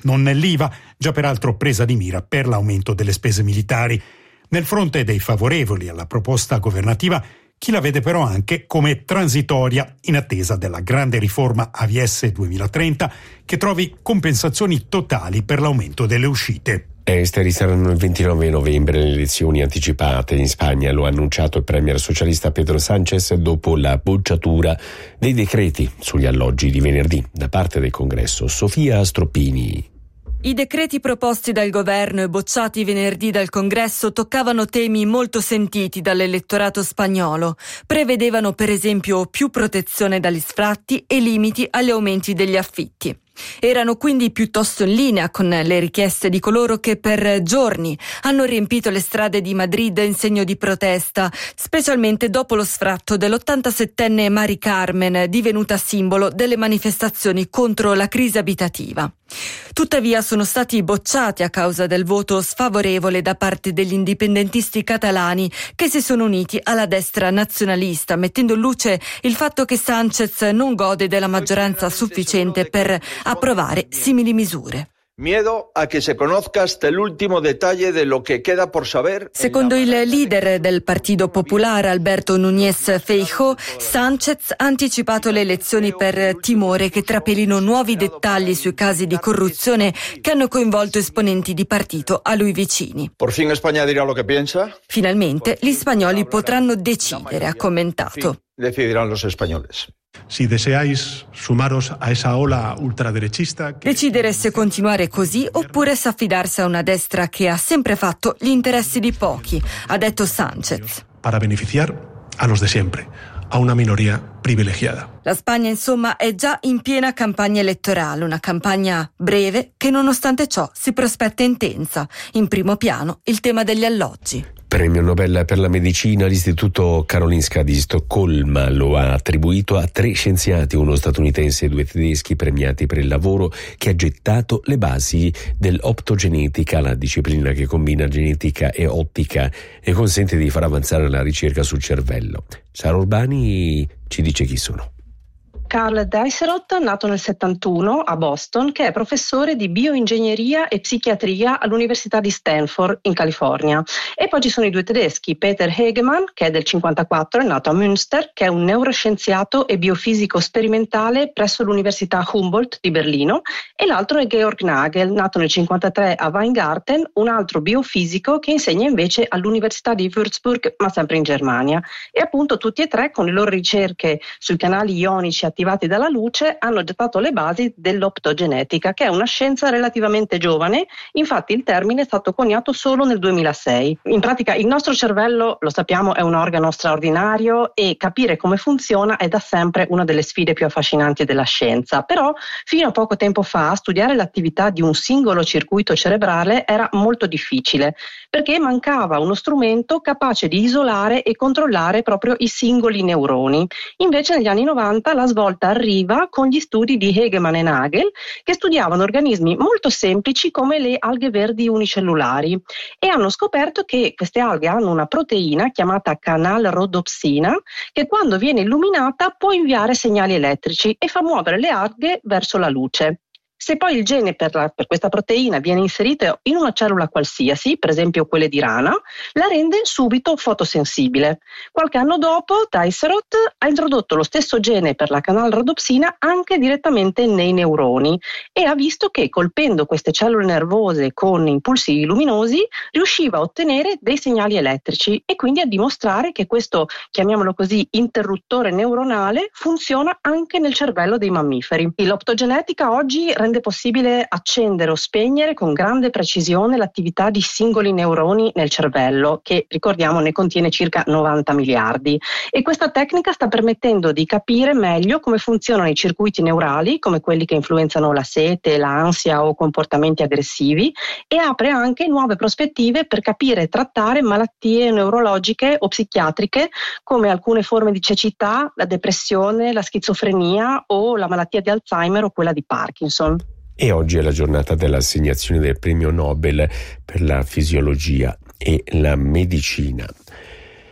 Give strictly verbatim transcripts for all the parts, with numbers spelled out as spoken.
non l'I V A, già peraltro presa di mira per l'aumento delle spese militari. Nel fronte dei favorevoli alla proposta governativa, chi la vede però anche come transitoria in attesa della grande riforma A V S duemilatrenta che trovi compensazioni totali per l'aumento delle uscite. Esteri saranno il ventinove novembre le elezioni anticipate in Spagna, lo ha annunciato il premier socialista Pedro Sánchez dopo la bocciatura dei decreti sugli alloggi di venerdì da parte del Congresso. Sofia Stroppini. I decreti proposti dal governo e bocciati venerdì dal Congresso toccavano temi molto sentiti dall'elettorato spagnolo. Prevedevano per esempio più protezione dagli sfratti e limiti agli aumenti degli affitti. Erano quindi piuttosto in linea con le richieste di coloro che per giorni hanno riempito le strade di Madrid in segno di protesta, specialmente dopo lo sfratto dell'ottantasettenne Mari Carmen, divenuta simbolo delle manifestazioni contro la crisi abitativa. Tuttavia sono stati bocciati a causa del voto sfavorevole da parte degli indipendentisti catalani che si sono uniti alla destra nazionalista, mettendo in luce il fatto che Sánchez non gode della maggioranza sufficiente per approvare simili misure. Miedo a che se conozca hasta l'ultimo dettaglio de lo que queda por saber. Secondo il leader del Partito Popolare Alberto Núñez Feijóo, Sánchez ha anticipato le elezioni per timore che trapelino nuovi dettagli sui casi di corruzione che hanno coinvolto esponenti di partito a lui vicini. Por fin España dirá lo que piensa. Finalmente gli spagnoli potranno decidere, ha commentato. Decidirán los españoles. Si deseáis sumaros a esa ola ultraderechista. Decidere se continuare così oppure se affidarsi a una destra che ha sempre fatto gli interessi di pochi, ha detto Sánchez. Para beneficiar a los de siempre, a una minoría privilegiata. La Spagna, insomma, è già in piena campagna elettorale, una campagna breve che nonostante ciò si prospetta intensa. In primo piano il tema degli alloggi. Premio Nobel per la medicina, l'Istituto Karolinska di Stoccolma lo ha attribuito a tre scienziati, uno statunitense e due tedeschi, premiati per il lavoro che ha gettato le basi dell'optogenetica, la disciplina che combina genetica e ottica e consente di far avanzare la ricerca sul cervello. Sara Urbani ci dice chi sono. Carl Deisserot, nato nel settantuno a Boston, che è professore di bioingegneria e psichiatria all'Università di Stanford in California. E poi ci sono i due tedeschi, Peter Hegemann, che è del cinquantaquattro, è nato a Münster, che è un neuroscienziato e biofisico sperimentale presso l'Università Humboldt di Berlino, e l'altro è Georg Nagel, nato nel cinquantatré a Weingarten, un altro biofisico che insegna invece all'Università di Würzburg, ma sempre in Germania. E appunto tutti e tre, con le loro ricerche sui canali ionici attivati dalla luce, hanno gettato le basi dell'optogenetica, che è una scienza relativamente giovane. Infatti il termine è stato coniato solo nel duemilasei. In pratica il nostro cervello, lo sappiamo, è un organo straordinario e capire come funziona è da sempre una delle sfide più affascinanti della scienza. Però fino a poco tempo fa studiare l'attività di un singolo circuito cerebrale era molto difficile, perché mancava uno strumento capace di isolare e controllare proprio i singoli neuroni. Invece negli anni novanta la svolta arriva con gli studi di Hegemann e Nagel, che studiavano organismi molto semplici come le alghe verdi unicellulari, e hanno scoperto che queste alghe hanno una proteina chiamata canalrhodopsina che quando viene illuminata può inviare segnali elettrici e fa muovere le alghe verso la luce. Se poi il gene per, la, per questa proteina viene inserito in una cellula qualsiasi, per esempio quelle di rana, la rende subito fotosensibile. Qualche anno dopo, Deisserot ha introdotto lo stesso gene per la canalrhodopsina anche direttamente nei neuroni e ha visto che colpendo queste cellule nervose con impulsi luminosi riusciva a ottenere dei segnali elettrici e quindi a dimostrare che questo, chiamiamolo così, interruttore neuronale funziona anche nel cervello dei mammiferi. L'optogenetica oggi rende rende possibile accendere o spegnere con grande precisione l'attività di singoli neuroni nel cervello, che ricordiamo ne contiene circa novanta miliardi. E questa tecnica sta permettendo di capire meglio come funzionano i circuiti neurali, come quelli che influenzano la sete, l'ansia o comportamenti aggressivi, e apre anche nuove prospettive per capire e trattare malattie neurologiche o psichiatriche come alcune forme di cecità, la depressione, la schizofrenia o la malattia di Alzheimer o quella di Parkinson. E oggi è la giornata dell'assegnazione del premio Nobel per la fisiologia e la medicina.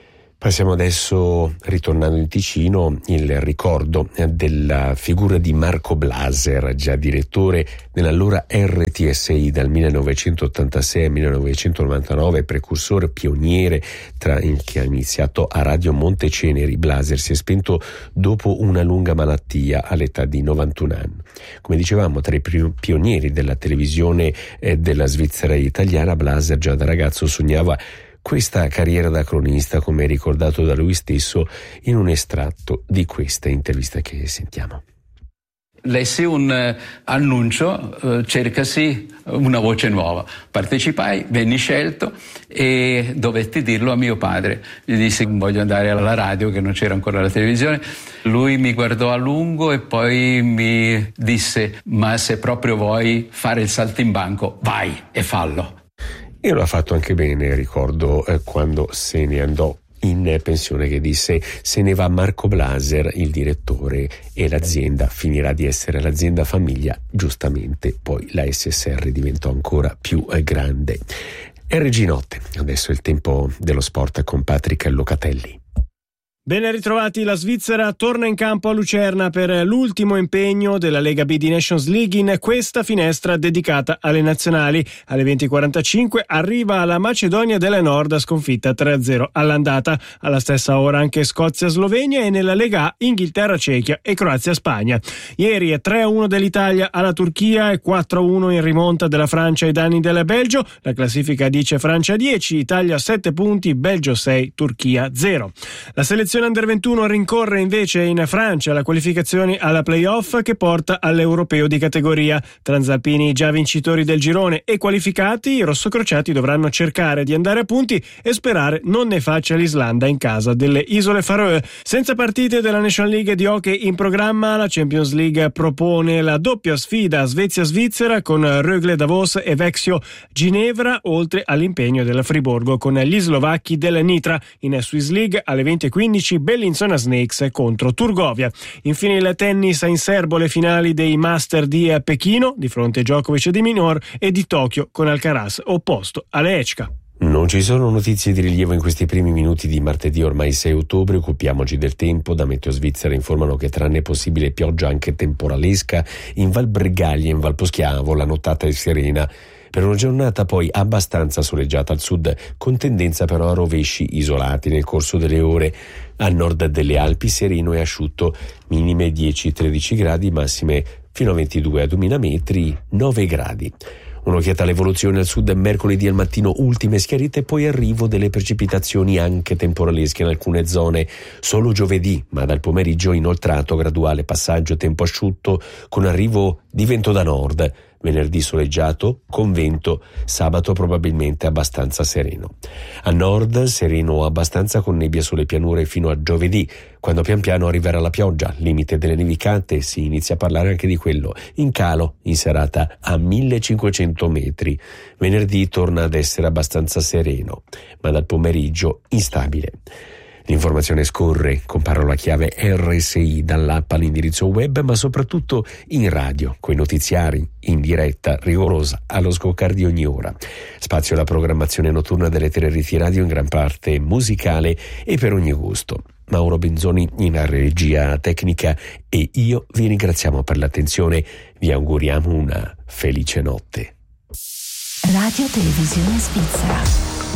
Passiamo adesso, ritornando in Ticino, il ricordo della figura di Marco Blaser, già direttore dell'allora R T S I dal millenovecentottantasei al millenovecentonovantanove, precursore pioniere tra, che ha iniziato a Radio Monteceneri. Blaser si è spento dopo una lunga malattia all'età di novantuno anni. Come dicevamo, tra i pionieri della televisione eh, della Svizzera italiana, Blaser già da ragazzo sognava questa carriera da cronista, come ricordato da lui stesso in un estratto di questa intervista che sentiamo. Lessi un uh, annuncio, uh, cercasi una voce nuova. Partecipai, venni scelto e dovetti dirlo a mio padre. Gli dissi: voglio andare alla radio, che non c'era ancora la televisione. Lui mi guardò a lungo e poi mi disse: ma se proprio vuoi fare il saltimbanco, vai e fallo. E lo ha fatto anche bene, ricordo eh, quando se ne andò in pensione, che disse: se ne va Marco Blaser, il direttore, e l'azienda finirà di essere l'azienda famiglia. Giustamente poi la S S R diventò ancora più eh, grande. R G Notte, adesso è il tempo dello sport con Patrick Locatelli. Ben ritrovati, la Svizzera torna in campo a Lucerna per l'ultimo impegno della Lega B di Nations League in questa finestra dedicata alle nazionali. Alle venti e quarantacinque arriva la Macedonia del Nord, sconfitta tre a zero all'andata. Alla stessa ora anche Scozia-Slovenia e nella Lega A Inghilterra-Cechia e Croazia-Spagna. Ieri è tre a uno dell'Italia alla Turchia e quattro a uno in rimonta della Francia ai danni del Belgio. La classifica dice Francia dieci, Italia sette punti, Belgio sei, Turchia zero. La selezione Under ventuno rincorre invece in Francia la qualificazione alla playoff che porta all'europeo di categoria. Transalpini già vincitori del girone e qualificati, i rossocrociati dovranno cercare di andare a punti e sperare non ne faccia l'Islanda in casa delle Isole Faroe. Senza partite della National League di hockey in programma, la Champions League propone la doppia sfida Svezia-Svizzera con Rögle Davos e Växjö Ginevra, oltre all'impegno della Friburgo con gli slovacchi del Nitra. In Swiss League alle venti e quindici Bellinzona Snakes contro Turgovia. Infine il tennis in serbo, le finali dei Master di Pechino di fronte a Djokovic di Minor e di Tokyo con Alcaraz opposto alle Echka. Non ci sono notizie di rilievo in questi primi minuti di martedì ormai sei ottobre. Occupiamoci del tempo. Da Meteo Svizzera informano che tranne possibile pioggia anche temporalesca in Val Bregaglia e in Val Poschiavo la nottata è serena. Per una giornata poi abbastanza soleggiata al sud, con tendenza però a rovesci isolati nel corso delle ore. A nord delle Alpi sereno e asciutto, minime dieci tredici gradi, massime fino a ventidue a duemila metri, nove gradi. Un'occhiata all'evoluzione al sud: mercoledì al mattino ultime schiarite e poi arrivo delle precipitazioni anche temporalesche in alcune zone. Solo giovedì, ma dal pomeriggio inoltrato graduale passaggio tempo asciutto con arrivo di vento da nord. Venerdì soleggiato, con vento, sabato probabilmente abbastanza sereno. A nord sereno abbastanza con nebbia sulle pianure fino a giovedì, quando pian piano arriverà la pioggia, limite delle nevicate, si inizia a parlare anche di quello, in calo in serata a millecinquecento metri. Venerdì torna ad essere abbastanza sereno, ma dal pomeriggio instabile. L'informazione scorre con parola chiave R S I dall'app all'indirizzo web, ma soprattutto in radio, coi notiziari, in diretta, rigorosa, allo scoccare di ogni ora. Spazio alla programmazione notturna delle Teleriti Radio, in gran parte musicale e per ogni gusto. Mauro Benzoni in regia tecnica e io vi ringraziamo per l'attenzione. Vi auguriamo una felice notte. Radio Televisione Svizzera.